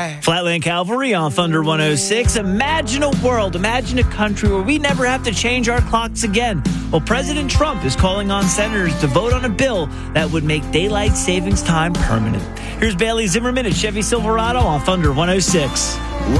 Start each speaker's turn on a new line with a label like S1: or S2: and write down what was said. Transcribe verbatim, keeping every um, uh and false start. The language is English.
S1: right.
S2: Flatland Cavalry on Thunder one oh six. Imagine a world, imagine a country where we never have to change our clocks again. Well, President Trump is calling on senators to vote on a bill that would make daylight savings time permanent. Here's Bailey Zimmerman at Chevy Silverado on Thunder one oh six.